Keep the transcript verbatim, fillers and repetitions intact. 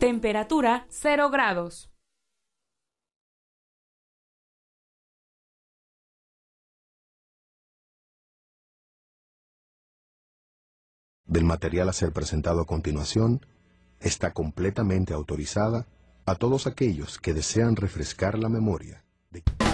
Temperatura cero grados. Del material a ser presentado a continuación está completamente autorizada a todos aquellos que desean refrescar la memoria de